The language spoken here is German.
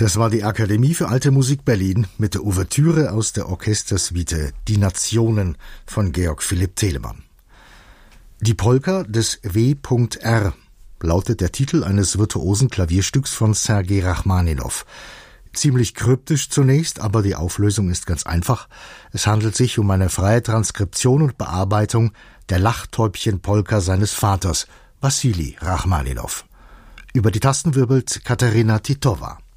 Das war die Akademie für Alte Musik Berlin mit der Ouvertüre aus der Orchestersuite Die Nationen von Georg Philipp Telemann. Die Polka des W.R. lautet der Titel eines virtuosen Klavierstücks von Sergei Rachmaninow. Ziemlich kryptisch zunächst, aber die Auflösung ist ganz einfach. Es handelt sich um eine freie Transkription und Bearbeitung der Lachtäubchen-Polka seines Vaters, Wassili Rachmaninow. Über die Tasten wirbelt Katerina Titova.